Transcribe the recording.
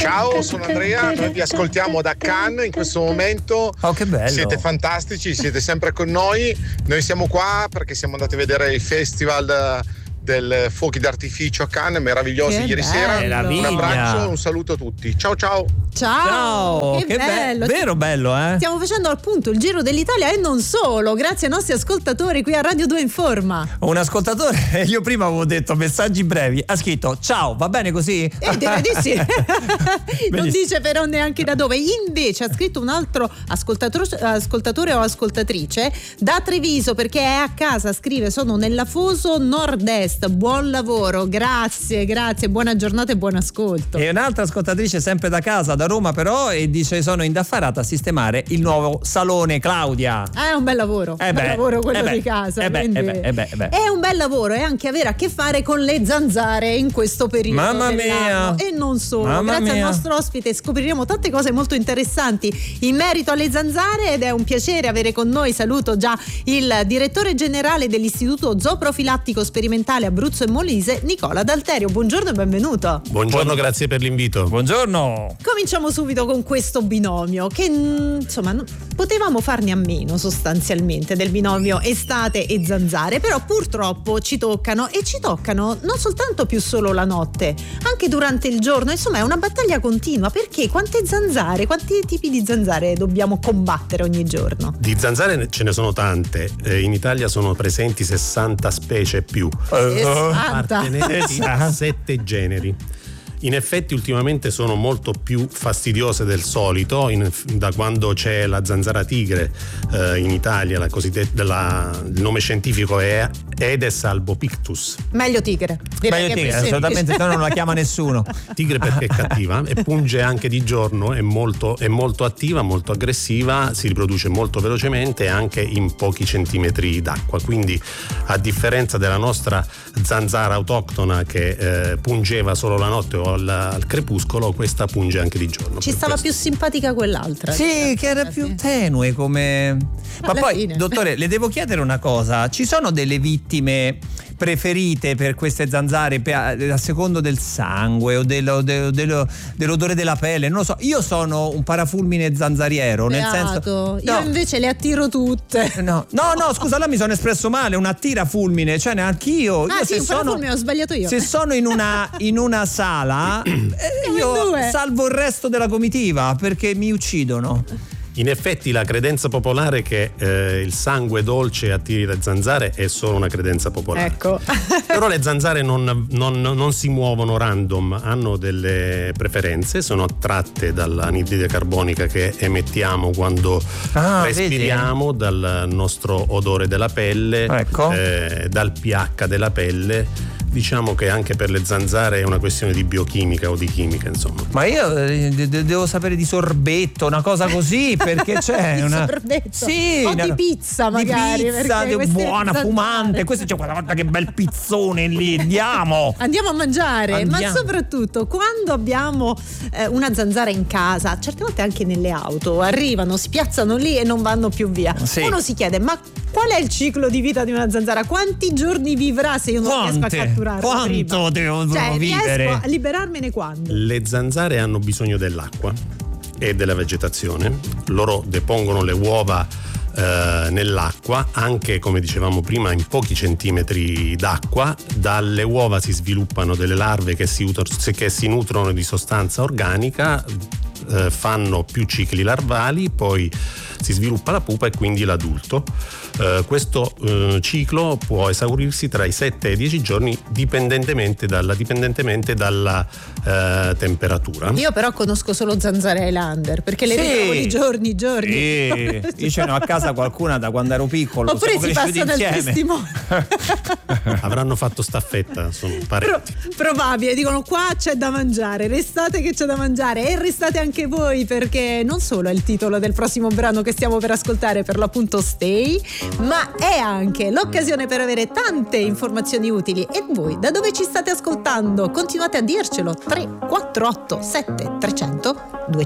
Ciao, sono Andrea, noi vi ascoltiamo da Cannes in questo momento. Oh, che bello. Siete fantastici, siete sempre con noi. Noi siamo qua perché siamo andati a vedere il festival del fuochi d'artificio a Cannes, meravigliosi ieri sera. Un abbraccio, un saluto a tutti. Ciao ciao. Ciao, che bello. Vero bello, Stiamo facendo appunto il giro dell'Italia e non solo, grazie ai nostri ascoltatori qui a Radio 2 Informa. Un ascoltatore, io prima avevo detto messaggi brevi, ha scritto ciao, va bene così? Direi di sì. Non dice però neanche da dove. Invece ha scritto un altro ascoltatore o ascoltatrice da Treviso, perché è a casa, scrive: sono nell'afoso nord-est, buon lavoro, grazie, buona giornata e buon ascolto. E un'altra ascoltatrice sempre da casa, da Roma però, e dice: sono indaffarata a sistemare il nuovo salone Claudia. È un bel lavoro, lavoro quello di casa. È un bel lavoro e anche avere a che fare con le zanzare in questo periodo. Mamma mia! E non solo. Grazie al nostro ospite scopriremo tante cose molto interessanti in merito alle zanzare ed è un piacere avere con noi, saluto già il direttore generale dell'Istituto Zooprofilattico Sperimentale Abruzzo e Molise, Nicola D'Alterio. Buongiorno e benvenuto. Buongiorno, grazie per l'invito. Buongiorno. Cominciamo subito con questo binomio che insomma potevamo farne a meno sostanzialmente, del binomio estate e zanzare, però purtroppo ci toccano non soltanto più solo la notte, anche durante il giorno. Insomma è una battaglia continua, perché quanti tipi di zanzare dobbiamo combattere ogni giorno? Di zanzare ce ne sono tante, in Italia sono presenti 60 specie più, appartenenti a 7 generi. In effetti ultimamente sono molto più fastidiose del solito, da quando c'è la zanzara tigre in Italia, il nome scientifico è Aedes albopictus. Meglio tigre, assolutamente, se no non la chiama nessuno. Tigre perché è cattiva e punge anche di giorno, è molto attiva, molto aggressiva, si riproduce molto velocemente e anche in pochi centimetri d'acqua, quindi a differenza della nostra zanzara autoctona che pungeva solo la notte o al crepuscolo, questa punge anche di giorno. Ci stava più simpatica quell'altra. Sì, che era più tenue come... Ma poi, fine, dottore, le devo chiedere una cosa: ci sono delle vittime preferite per queste zanzare a secondo del sangue o dell'odore della pelle? Non lo so, io sono un parafulmine zanzariero. Beato. Nel senso, io invece le attiro tutte. No, scusa, allora mi sono espresso male. Un attirafulmine, cioè neanch'io. Un parafulmine, ho sbagliato io. Se sono in una sala io salvo il resto della comitiva perché mi uccidono. In effetti la credenza popolare che il sangue dolce attiri le zanzare è solo una credenza popolare. Ecco. Però le zanzare non si muovono random, hanno delle preferenze, sono attratte dall'anidride carbonica che emettiamo quando respiriamo, dal nostro odore della pelle, ecco. Dal pH della pelle. Diciamo che anche per le zanzare è una questione di biochimica o di chimica, insomma. Ma io devo sapere di sorbetto, una cosa così, perché c'è una sorbetto? Sì, o di pizza magari, di pizza buona, fumante. Questo c'è, guarda che bel pizzone lì, andiamo a mangiare. Ma soprattutto quando abbiamo una zanzara in casa, certe volte anche nelle auto, arrivano, si piazzano lì e non vanno più via. Sì. Uno si chiede: ma qual è il ciclo di vita di una zanzara? Quanti giorni vivrà se io non riesco a catturarla? Quanto devo vivere? Riesco a liberarmene quando? Le zanzare hanno bisogno dell'acqua e della vegetazione. Loro depongono le uova nell'acqua, anche come dicevamo prima in pochi centimetri d'acqua. Dalle uova si sviluppano delle larve che si nutrono di sostanza organica, fanno più cicli larvali, poi si sviluppa la pupa e quindi l'adulto. Questo ciclo può esaurirsi tra i 7 e i 10 giorni dipendentemente dalla temperatura. Io però conosco solo zanzare Highlander perché le vedo di giorni. Io ce n'ho a casa qualcuna da quando ero piccolo. Oppure si passa dal testimone. Avranno fatto staffetta, sono parenti. Probabile, dicono qua c'è da mangiare, restate che c'è da mangiare e restate anche voi, perché non solo è il titolo del prossimo brano che stiamo per ascoltare, per l'appunto Stay, ma è anche l'occasione per avere tante informazioni utili. E voi da dove ci state ascoltando? Continuate a dircelo. 348 7300 200.